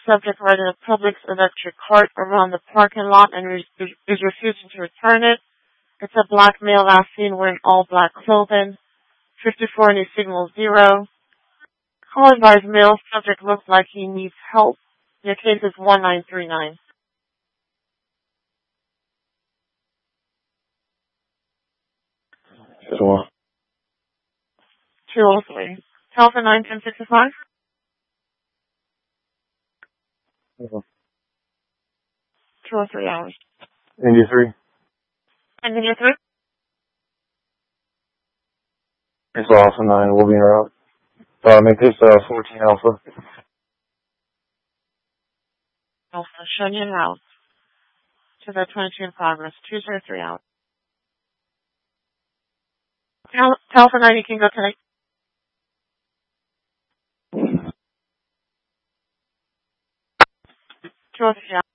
Subject riding a Publix electric cart around the parking lot and is refusing to return it. It's a black male last seen wearing all black clothing. 54 and he signals 0. Call advised male. Subject looks like he needs help. Your case is 1939. Sure. 203. Telephone 91065. 203 hours. India 3. And then you're through? It's Alpha 9. We'll be in route. Make this 14 Alpha. Alpha, showing you en route to the 22 in progress. 203 hours. Telephone 9, you can go tonight. 203 hours.